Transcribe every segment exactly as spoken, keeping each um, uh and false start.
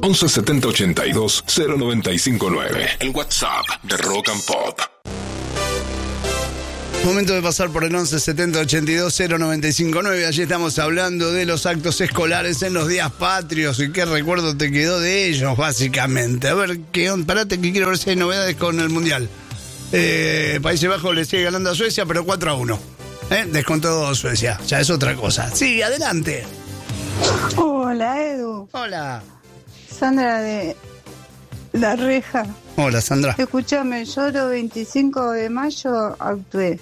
once setenta ochenta y dos cero noventa y cinco nueve. El WhatsApp de Rock and Pop. Momento de pasar por el once setenta ochenta y dos cero noventa y cinco nueve. Allí estamos hablando de los actos escolares en los días patrios y qué recuerdo te quedó de ellos, básicamente. A ver, qué onda, parate que quiero ver si hay novedades con el Mundial. Eh, Países Bajos le sigue ganando a Suecia, pero cuatro a uno. ¿Eh? Descontó Suecia, ya es otra cosa. Sí, adelante. Hola, Edu. Hola. Sandra de La Reja. Hola, Sandra. Escúchame, yo el veinticinco de mayo actué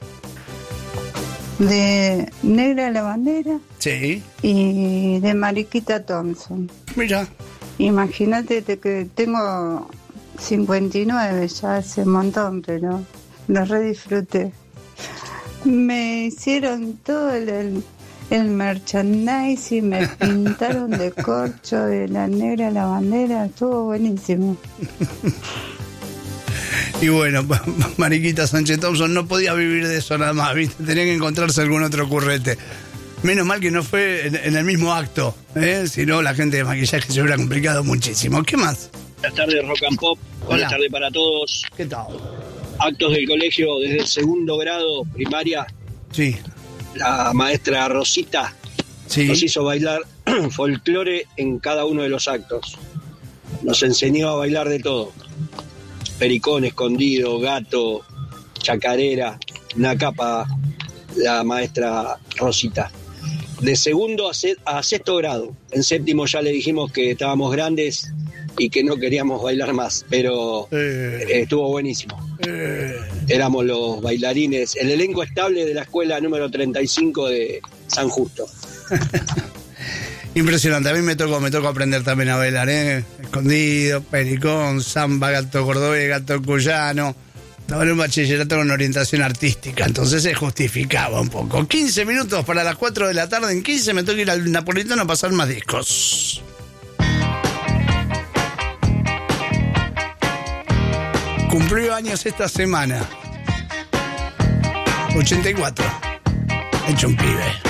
de Negra la Bandera. Sí. Y de Mariquita Thompson. Mira. Imagínate que tengo cincuenta y nueve, ya hace un montón, pero lo re disfruté. Me hicieron todo el, el, el merchandising, me pintaron de corcho de la Negra la Bandera, estuvo buenísimo. Y bueno, Mariquita Sánchez Thompson no podía vivir de eso nada más, ¿viste? Tenía que encontrarse algún otro currete. Menos mal que no fue en, en el mismo acto, ¿eh? Si no, la gente de maquillaje se hubiera complicado muchísimo. ¿Qué más? Buenas tardes, Rock and Pop. Buenas tardes para todos. ¿Qué tal? Actos del colegio desde el segundo grado, primaria. Sí. La maestra Rosita sí. nos hizo bailar folclore en cada uno de los actos. Nos enseñó a bailar de todo. Pericón, escondido, gato, chacarera, una capa, la maestra Rosita. De segundo a, se- a sexto grado. En séptimo ya le dijimos que estábamos grandes y que no queríamos bailar más, pero eh. eh, estuvo buenísimo. Eh. Éramos los bailarines, el elenco estable de la escuela número treinta y cinco de San Justo. Impresionante, a mí me tocó, me tocó aprender también a bailar, ¿eh? Escondido, pericón, samba, gato cordobés, gato cuyano. Estaba en un bachillerato con orientación artística, entonces se justificaba un poco. quince minutos para las cuatro de la tarde, en quince me toca ir al Napolitano a pasar más discos. Cumplió años esta semana. ochenta y cuatro. Hecho un pibe.